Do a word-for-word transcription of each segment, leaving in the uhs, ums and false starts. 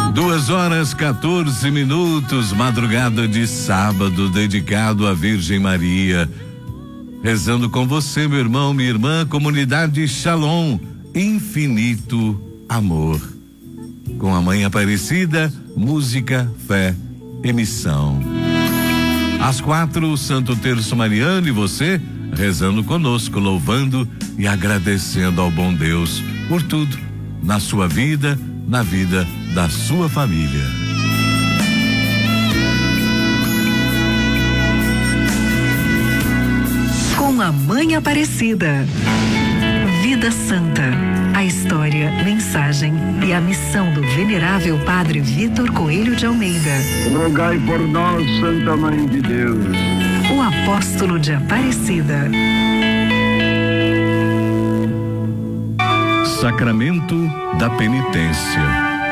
Duas horas, quatorze minutos, madrugada de sábado, dedicado à Virgem Maria. Rezando com você, meu irmão, minha irmã, comunidade Shalom, infinito amor. Com a Mãe Aparecida, música, fé e missão. Às quatro, Santo Terço Mariano e você, rezando conosco, louvando e agradecendo ao bom Deus por tudo, na sua vida, na vida da sua família. Com a Mãe Aparecida. Vida Santa. A história, mensagem e a missão do venerável Padre Vitor Coelho de Almeida. Rogai por nós, Santa Mãe de Deus. O apóstolo de Aparecida. Sacramento da Penitência.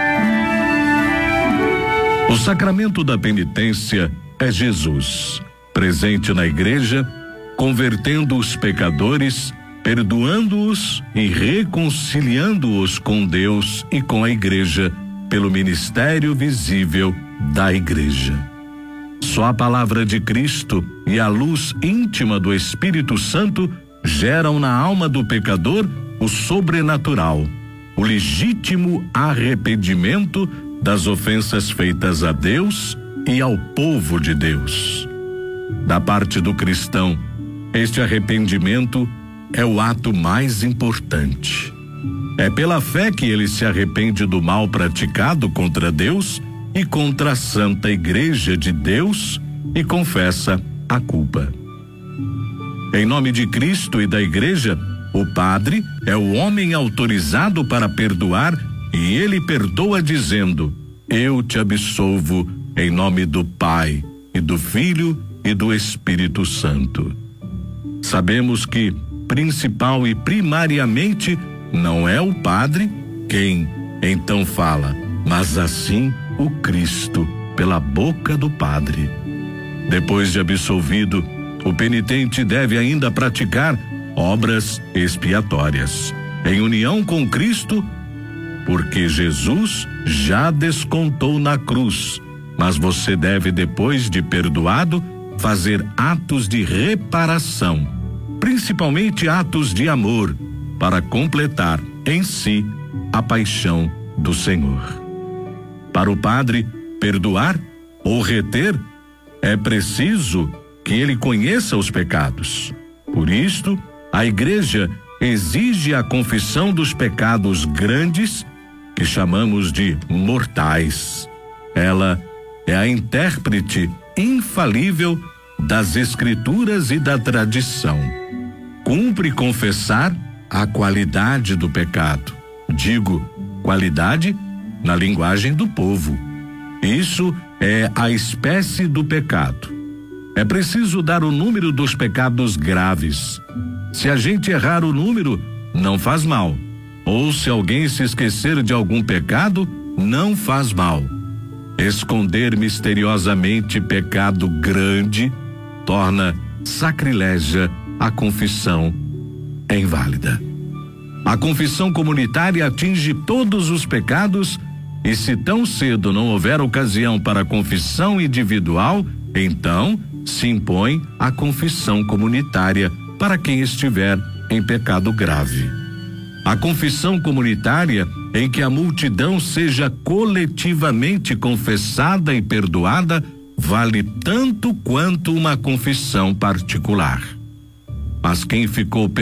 O sacramento da penitência é Jesus, presente na igreja, convertendo os pecadores, perdoando-os e reconciliando-os com Deus e com a igreja pelo ministério visível da igreja. Só a palavra de Cristo e a luz íntima do Espírito Santo geram na alma do pecador o sobrenatural, o legítimo arrependimento das ofensas feitas a Deus e ao povo de Deus. Da parte do cristão, este arrependimento é o ato mais importante. É pela fé que ele se arrepende do mal praticado contra Deus e contra a Santa Igreja de Deus e confessa a culpa. Em nome de Cristo e da Igreja, o padre é o homem autorizado para perdoar e ele perdoa dizendo: eu te absolvo em nome do Pai e do Filho e do Espírito Santo. Sabemos que, principal e primariamente, não é o padre quem então fala, mas assim o Cristo pela boca do padre. Depois de absolvido, o penitente deve ainda praticar obras expiatórias, em união com Cristo, porque Jesus já descontou na cruz, mas você deve, depois de perdoado, fazer atos de reparação, principalmente atos de amor, para completar em si a paixão do Senhor. Para o padre, perdoar ou reter, é preciso que ele conheça os pecados. Por isto, a Igreja exige a confissão dos pecados grandes, que chamamos de mortais. Ela é a intérprete infalível das Escrituras e da tradição. Cumpre confessar a qualidade do pecado. Digo, qualidade na linguagem do povo. Isso é a espécie do pecado. É preciso dar o número dos pecados graves. Se a gente errar o número, não faz mal. Ou se alguém se esquecer de algum pecado, não faz mal. Esconder misteriosamente pecado grande torna sacrilégia a confissão inválida. A confissão comunitária atinge todos os pecados e, se tão cedo não houver ocasião para a confissão individual, então se impõe a confissão comunitária para quem estiver em pecado grave. A confissão comunitária, em que a multidão seja coletivamente confessada e perdoada, vale tanto quanto uma confissão particular. Mas quem ficou